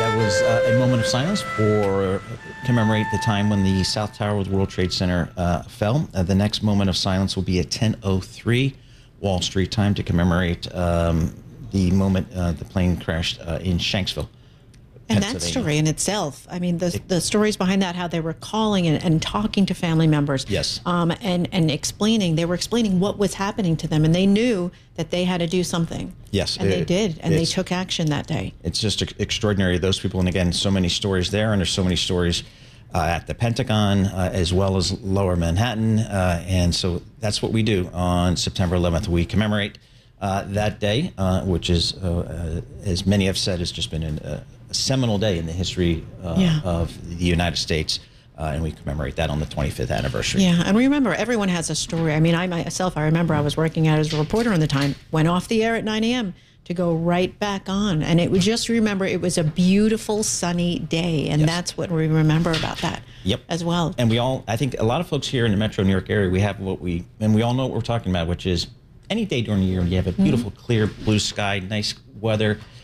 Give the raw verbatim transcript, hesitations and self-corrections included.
That was uh, a moment of silence for commemorate the time when the South Tower of the World Trade Center uh, fell. Uh, the next moment of silence will be at ten oh three Wall Street time to commemorate um, the moment uh, the plane crashed uh, in Shanksville. And that story in itself, I mean, the, the stories behind that, how they were calling and, and talking to family members. Yes. Um, and, and explaining, they were explaining what was happening to them, and they knew that they had to do something. Yes. And it, they did, and they took action that day. It's just extraordinary, those people. And again, so many stories there, and there's so many stories uh, at the Pentagon, uh, as well as Lower Manhattan. Uh, and so that's what we do on September eleventh. We commemorate uh, that day, uh, which is, uh, uh, as many have said, has just been an, uh, a seminal day in the history uh, yeah. of the United States. Uh, and we commemorate that on the twenty-fifth anniversary. Yeah, and remember, everyone has a story. I mean, I myself, I remember I was working out as a reporter in the time, went off the air at nine A M to go right back on. And it was just remember, it was a beautiful, sunny day. And yes. that's what we remember about that yep. as well. And we all, I think a lot of folks here in the Metro New York area, we have what we, and we all know what we're talking about, which is any day during the year when you have a beautiful, mm-hmm. clear blue sky, nice weather,